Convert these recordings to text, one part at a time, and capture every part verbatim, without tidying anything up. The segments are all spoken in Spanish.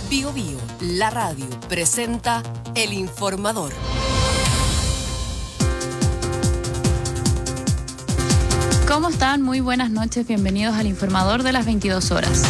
Bio Bio, la radio, presenta El Informador. ¿Cómo están? Muy buenas noches, bienvenidos al Informador de las veintidós horas.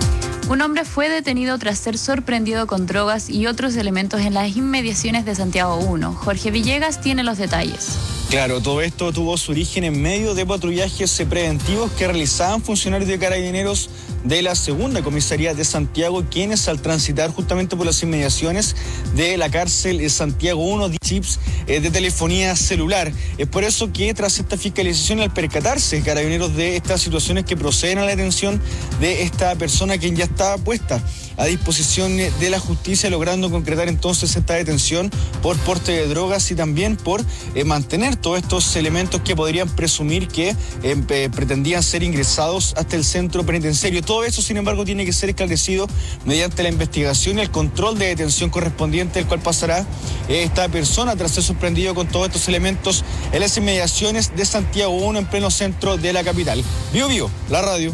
Un hombre fue detenido tras ser sorprendido con drogas y otros elementos en las inmediaciones de Santiago uno. Jorge Villegas tiene los detalles. Claro, todo esto tuvo su origen en medio de patrullajes preventivos que realizaban funcionarios de Carabineros de la segunda comisaría de Santiago, quienes al transitar justamente por las inmediaciones de la cárcel de Santiago uno, chips eh, de telefonía celular. Es por eso que tras esta fiscalización, al percatarse Carabineros de estas situaciones que proceden a la detención de esta persona, quien ya estaba puesta a disposición de la justicia, logrando concretar entonces esta detención por porte de drogas y también por eh, mantener todos estos elementos que podrían presumir que eh, pretendían ser ingresados hasta el centro penitenciario. Todo eso, sin embargo, tiene que ser esclarecido mediante la investigación y el control de detención correspondiente, el cual pasará eh, esta persona tras ser sorprendido con todos estos elementos en las inmediaciones de Santiago uno, en pleno centro de la capital. Bio Bio, la radio.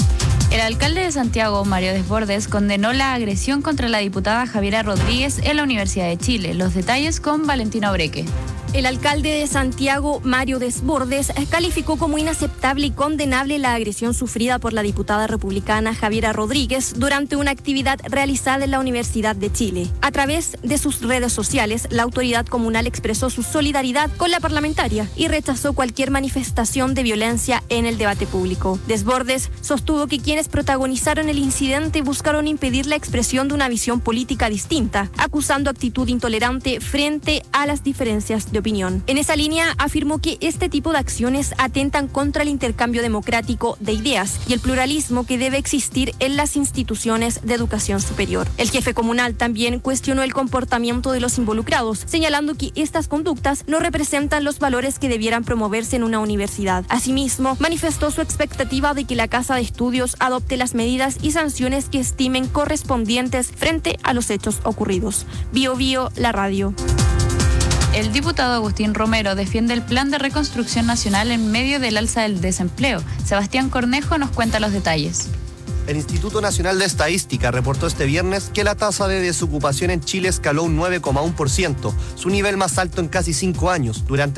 El alcalde de Santiago, Mario Desbordes, condenó la agresión contra la diputada Javiera Rodríguez en la Universidad de Chile. Los detalles con Valentina Obreque. El alcalde de Santiago, Mario Desbordes, calificó como inaceptable y condenable la agresión sufrida por la diputada republicana Javiera Rodríguez durante una actividad realizada en la Universidad de Chile. A través de sus redes sociales, la autoridad comunal expresó su solidaridad con la parlamentaria y rechazó cualquier manifestación de violencia en el debate público. Desbordes sostuvo que quienes protagonizaron el incidente buscaron impedir la expresión de una visión política distinta, acusando actitud intolerante frente a las diferencias de opinión. En esa línea, afirmó que este tipo de acciones atentan contra el intercambio democrático de ideas y el pluralismo que debe existir en las instituciones de educación superior. El jefe comunal también cuestionó el comportamiento de los involucrados, señalando que estas conductas no representan los valores que debieran promoverse en una universidad. Asimismo, manifestó su expectativa de que la Casa de Estudios adopte las medidas y sanciones que estimen correspondientes frente a los hechos ocurridos. Bio Bio, la radio. El diputado Agustín Romero defiende el plan de reconstrucción nacional en medio del alza del desempleo. Sebastián Cornejo nos cuenta los detalles. El Instituto Nacional de Estadística reportó este viernes que la tasa de desocupación en Chile escaló un nueve coma uno por ciento, su nivel más alto en casi cinco años. Durante